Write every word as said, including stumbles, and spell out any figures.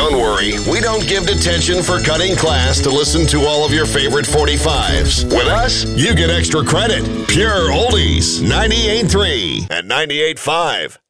Don't worry, we don't give detention for cutting class to listen to all of your favorite forty-fives. With us, you get extra credit. Pure oldies, ninety-eight point three and ninety-eight point five.